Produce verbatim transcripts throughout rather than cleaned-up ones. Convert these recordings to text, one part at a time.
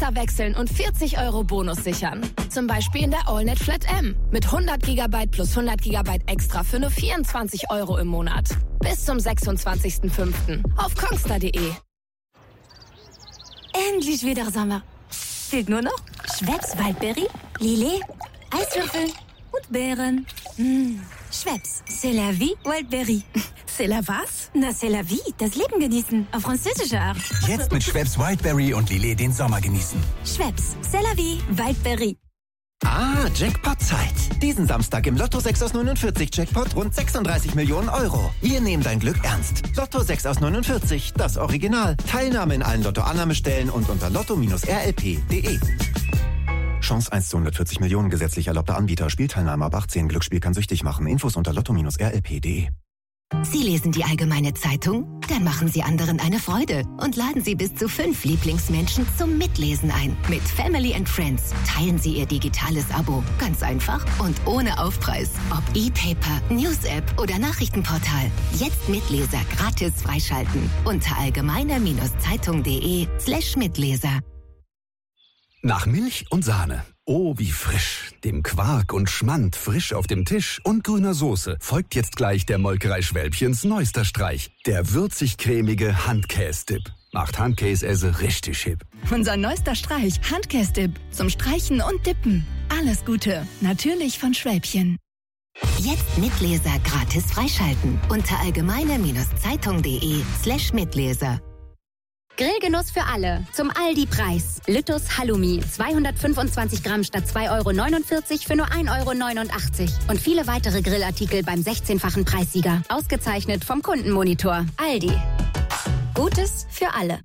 Anbieter wechseln und vierzig Euro Bonus sichern. Zum Beispiel in der AllNet Flat M. Mit hundert Gigabyte plus hundert Gigabyte extra für nur vierundzwanzig Euro im Monat. Bis zum sechsundzwanzigsten fünften auf kongstar punkt de. Endlich wieder Sommer. Fehlt nur noch Schweppes Waldberry, Lillet, Eiswürfel und Beeren. Mmh. Schweppes, c'est la vie, Waldberry. C'est la was? Na, c'est la vie, das Leben genießen. Auf französische Art. Jetzt mit Schweppes Wildberry und Lillet den Sommer genießen. Schweppes, c'est la vie, Waldberry. Ah, Jackpot-Zeit. Diesen Samstag im Lotto sechs aus neunundvierzig Jackpot rund sechsunddreißig Millionen Euro. Wir nehmen dein Glück ernst. Lotto sechs aus neunundvierzig, das Original. Teilnahme in allen Lotto-Annahmestellen und unter lotto Bindestrich r l p punkt de. Chance eins zu hundertvierzig Millionen, gesetzlich erlaubter Anbieter. Spielteilnahme ab achtzehn. Glücksspiel kann süchtig machen. Infos unter lotto Bindestrich r l p punkt de. Sie lesen die Allgemeine Zeitung? Dann machen Sie anderen eine Freude und laden Sie bis zu fünf Lieblingsmenschen zum Mitlesen ein. Mit Family and Friends teilen Sie Ihr digitales Abo. Ganz einfach und ohne Aufpreis. Ob E-Paper, News-App oder Nachrichtenportal. Jetzt Mitleser gratis freischalten. Unter allgemeine-zeitung.de slash Mitleser. Nach Milch und Sahne. Oh, wie frisch. Dem Quark und Schmand frisch auf dem Tisch und grüner Soße folgt jetzt gleich der Molkerei Schwälbchens neuester Streich. Der würzig-cremige Handkäse-Dip. Macht Handkäse richtig hip. Unser neuester Streich, Handkäse-Dip. Zum Streichen und Dippen. Alles Gute. Natürlich von Schwälbchen. Jetzt Mitleser gratis freischalten. Unter allgemeine-zeitung.de slash Mitleser. Grillgenuss für alle. Zum Aldi-Preis. Lüttus Halloumi. zweihundertfünfundzwanzig Gramm statt zwei Euro neunundvierzig für nur ein Euro neunundachtzig. Und viele weitere Grillartikel beim sechzehnfachen Preissieger. Ausgezeichnet vom Kundenmonitor. Aldi. Gutes für alle.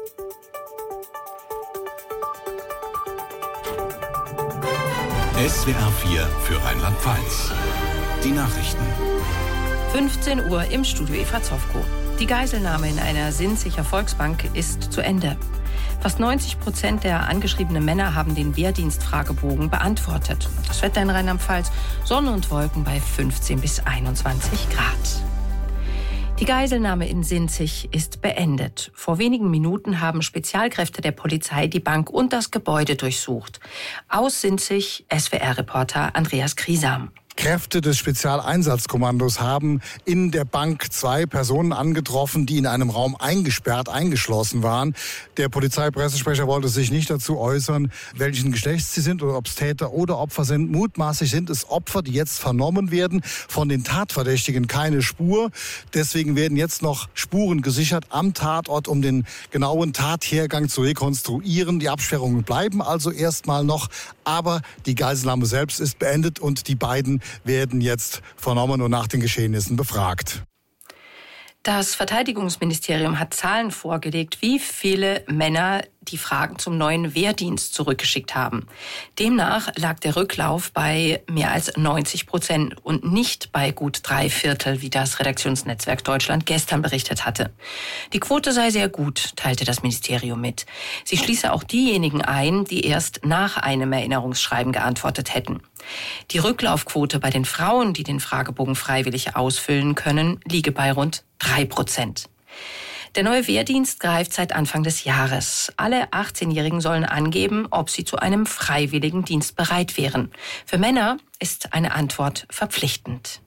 S W R vier für Rheinland-Pfalz. Die Nachrichten. fünfzehn Uhr im Studio Eva Zofko. Die Geiselnahme in einer Sinziger Volksbank ist zu Ende. Fast neunzig Prozent der angeschriebenen Männer haben den Wehrdienstfragebogen beantwortet. Das Wetter in Rheinland-Pfalz, Sonne und Wolken bei fünfzehn bis einundzwanzig Grad. Die Geiselnahme in Sinzig ist beendet. Vor wenigen Minuten haben Spezialkräfte der Polizei die Bank und das Gebäude durchsucht. Aus Sinzig S W R-Reporter Andreas Kriesam. Kräfte des Spezialeinsatzkommandos haben in der Bank zwei Personen angetroffen, die in einem Raum eingesperrt, eingeschlossen waren. Der Polizeipressesprecher wollte sich nicht dazu äußern, welchen Geschlechts sie sind oder ob es Täter oder Opfer sind. Mutmaßlich sind es Opfer, die jetzt vernommen werden. Von den Tatverdächtigen keine Spur. Deswegen werden jetzt noch Spuren gesichert am Tatort, um den genauen Tathergang zu rekonstruieren. Die Absperrungen bleiben also erstmal noch, aber die Geiselnahme selbst ist beendet und die beiden werden jetzt vernommen und nach den Geschehnissen befragt. Das Verteidigungsministerium hat Zahlen vorgelegt, wie viele Männer die Fragen zum neuen Wehrdienst zurückgeschickt haben. Demnach lag der Rücklauf bei mehr als neunzig Prozent und nicht bei gut drei Viertel, wie das Redaktionsnetzwerk Deutschland gestern berichtet hatte. Die Quote sei sehr gut, teilte das Ministerium mit. Sie schließe auch diejenigen ein, die erst nach einem Erinnerungsschreiben geantwortet hätten. Die Rücklaufquote bei den Frauen, die den Fragebogen freiwillig ausfüllen können, liege bei rund drei Prozent. Der neue Wehrdienst greift seit Anfang des Jahres. Alle achtzehnjährigen sollen angeben, ob sie zu einem freiwilligen Dienst bereit wären. Für Männer ist eine Antwort verpflichtend.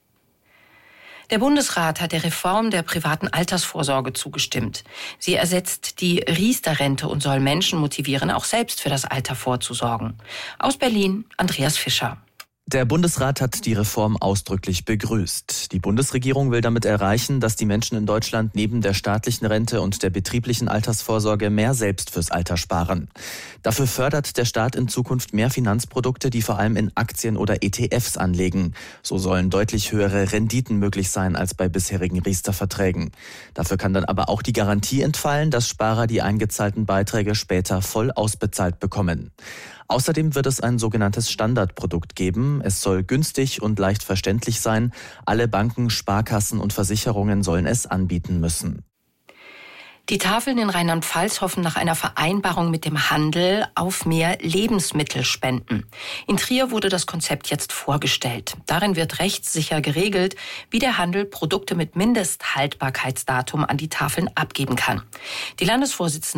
Der Bundesrat hat der Reform der privaten Altersvorsorge zugestimmt. Sie ersetzt die Riester-Rente und soll Menschen motivieren, auch selbst für das Alter vorzusorgen. Aus Berlin, Andreas Fischer. Der Bundesrat hat die Reform ausdrücklich begrüßt. Die Bundesregierung will damit erreichen, dass die Menschen in Deutschland neben der staatlichen Rente und der betrieblichen Altersvorsorge mehr selbst fürs Alter sparen. Dafür fördert der Staat in Zukunft mehr Finanzprodukte, die vor allem in Aktien oder E T Fs anlegen. So sollen deutlich höhere Renditen möglich sein als bei bisherigen Riester-Verträgen. Dafür kann dann aber auch die Garantie entfallen, dass Sparer die eingezahlten Beiträge später voll ausbezahlt bekommen. Außerdem wird es ein sogenanntes Standardprodukt geben. Es soll günstig und leicht verständlich sein. Alle Banken, Sparkassen und Versicherungen sollen es anbieten müssen. Die Tafeln in Rheinland-Pfalz hoffen nach einer Vereinbarung mit dem Handel auf mehr Lebensmittelspenden. In Trier wurde das Konzept jetzt vorgestellt. Darin wird rechtssicher geregelt, wie der Handel Produkte mit Mindesthaltbarkeitsdatum an die Tafeln abgeben kann. Die Landesvorsitzende